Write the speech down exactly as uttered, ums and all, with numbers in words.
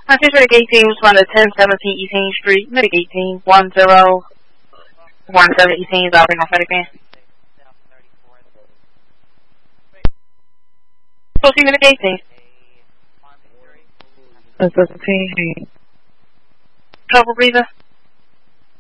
My sister at eighteen was on the ten seventeen eighteenth Street, Medic eighteen, one zero one seven eighteen is operating on Medic van. Proceed Medic eighteen. ten seventeen. Trouble breather.